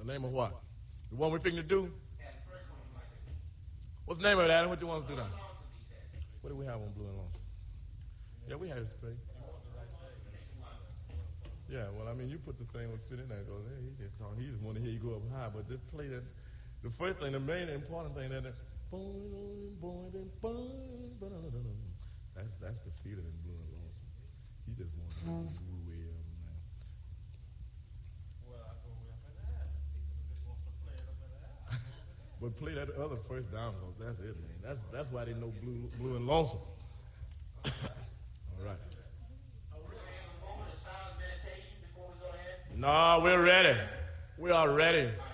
The name of what? The one we're fixing to do? What's the name of it, Adam? What you want us to do now? What do we have on Blue and Lonesome? Yeah, we have it straight. Yeah, well, I mean, you put the thing would fit in there. Goes, hey, he just talk. He just want to hear you go up high, but just play that. The first thing, the main important thing, that's the feeling in Blue and Lonesome. He just wants to move way up now. Well, I go way up in there. He just wants to play it up in there. But play that other first down, because that's it, man. That's why they know Blue and Lonesome. All right. No, we're ready. We are ready.